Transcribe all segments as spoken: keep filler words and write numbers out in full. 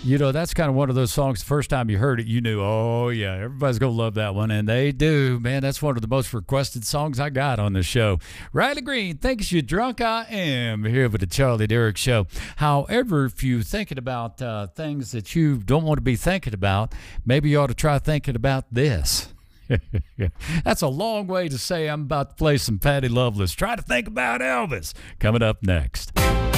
You know, that's kind of one of those songs, the first time you heard it, you knew, oh, yeah, everybody's going to love that one. And they do. Man, that's one of the most requested songs I got on the show. Riley Green, thanks you drunk I am, here with the Charlie Derrick Show. However, if you're thinking about uh, things that you don't want to be thinking about, maybe you ought to try thinking about this. That's a long way to say I'm about to play some Patty Loveless. Try to think about Elvis. Coming up next.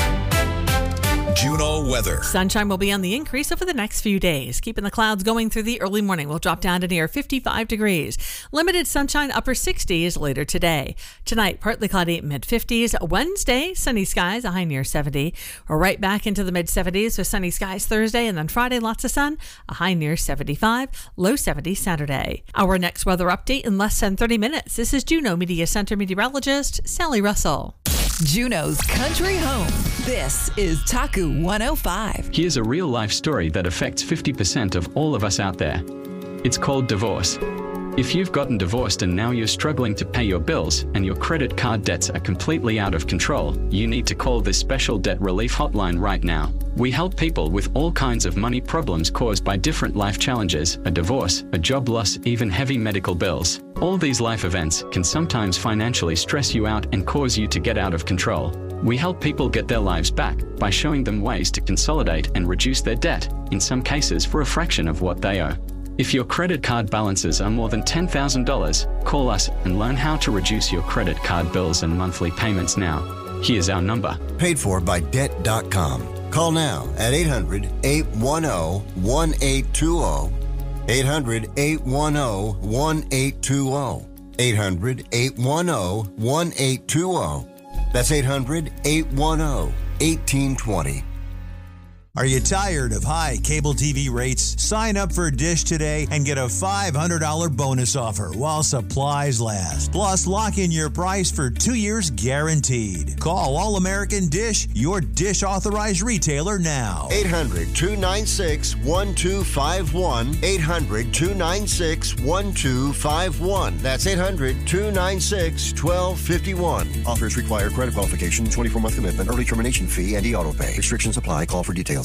Juneau weather. Sunshine will be on the increase over the next few days. Keeping the clouds going through the early morning. We'll drop down to near fifty-five degrees. Limited sunshine, upper sixties later today. Tonight, partly cloudy, mid fifties. Wednesday, sunny skies, a high near seventy. We're right back into the mid seventies with sunny skies Thursday, and then Friday, lots of sun, a high near seventy-five, low seventy Saturday. Our next weather update in less than thirty minutes. This is Juneau Media Center meteorologist Sally Russell. Juneau's country home. This is Taku one oh five. Here's a real-life story that affects fifty percent of all of us out there. It's called divorce. If you've gotten divorced and now you're struggling to pay your bills and your credit card debts are completely out of control, you need to call this special debt relief hotline right now. We help people with all kinds of money problems caused by different life challenges, a divorce, a job loss, even heavy medical bills. All these life events can sometimes financially stress you out and cause you to get out of control. We help people get their lives back by showing them ways to consolidate and reduce their debt, in some cases for a fraction of what they owe. If your credit card balances are more than ten thousand dollars, call us and learn how to reduce your credit card bills and monthly payments now. Here's our number. Paid for by debt dot com. Call now at eight hundred, eight one zero, one eight two zero. eight hundred, eight one zero, one eight two zero. eight hundred, eight one zero, one eight two zero. That's eight hundred, eight one zero, one eight two zero. Are you tired of high cable T V rates? Sign up for Dish today and get a five hundred dollars bonus offer while supplies last. Plus, lock in your price for two years guaranteed. Call All American Dish, your Dish authorized retailer now. eight hundred, two nine six, one two five one. eight hundred, two nine six, one two five one. That's eight hundred, two nine six, one two five one. Offers require credit qualification, twenty-four month commitment, early termination fee, and e-auto pay. Restrictions apply. Call for details.